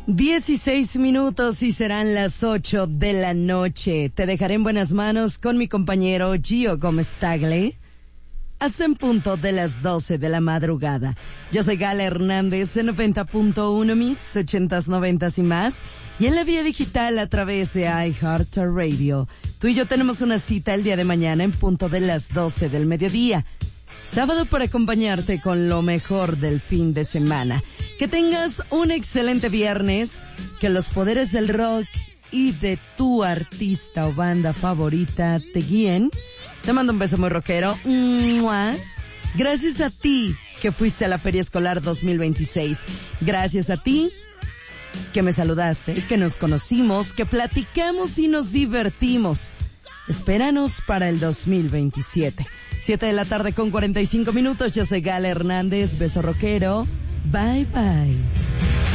16 minutos y serán las 8 de la noche. Te dejaré en buenas manos con mi compañero Gio Gómez Tagle hasta en punto de las 12 de la madrugada. Yo soy Gala Hernández en 90.1 Mix, 80s, 90s y más. Y en la vía digital a través de iHeartRadio. Tú y yo tenemos una cita el día de mañana en punto de las 12 del mediodía. Sábado para acompañarte con lo mejor del fin de semana. Que tengas un excelente viernes, que los poderes del rock y de tu artista o banda favorita te guíen. Te mando un beso muy rockero. ¡Mua! Gracias a ti que fuiste a la Feria Escolar 2026. Gracias a ti que me saludaste, que nos conocimos, que platicamos y nos divertimos. Espéranos para el 2027. 7 de la tarde con 45 minutos. Yo soy Gala Hernández. Beso rockero. Bye bye.